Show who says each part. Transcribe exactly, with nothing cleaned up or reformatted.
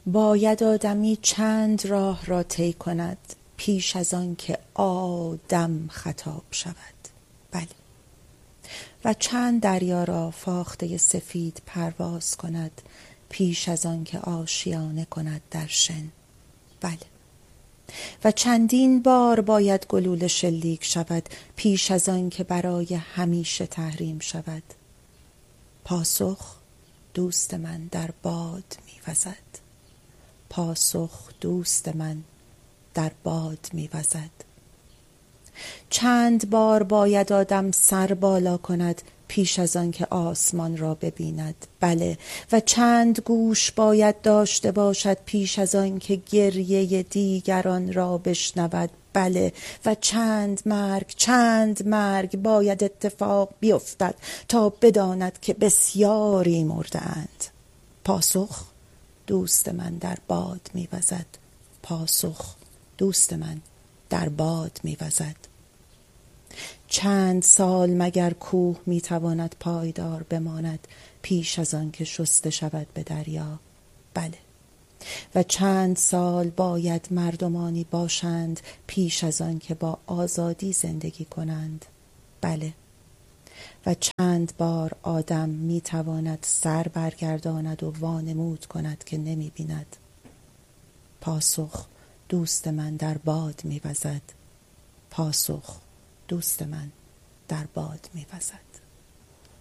Speaker 1: باید آدمی چند راه را طی کند پیش از آن که آدم خطاب شود. بله. و چند دریا را فاخته سفید پرواز کند پیش از آن که آشیانه کند در شن. بله. و چندین بار باید گلوله شلیک شود پیش از آن که برای همیشه تحریم شود. پاسخ دوست من در باد می‌وزد. پاسخ دوست من در باد می‌وزد. چند بار باید آدم سر بالا کند پیش از آن که آسمان را ببیند. بله. و چند گوش باید داشته باشد پیش از آن که گریه دیگران را بشنود. بله. و چند مرگ چند مرگ باید اتفاق بیفتد تا بداند که بسیاری مرده اند. پاسخ دوست من در باد می‌وزد. پاسخ دوست من در باد می‌وزد. چند سال مگر کوه میتواند پایدار بماند پیش از آن که شسته شود به دریا. بله. و چند سال باید مردمانی باشند پیش از آن که با آزادی زندگی کنند. بله. و چند بار آدم میتواند سر برگرداند و وانمود کند که نمیبیند. پاسخ دوست من در باد می‌وزد. پاسخ دوست من در باد می‌وزد.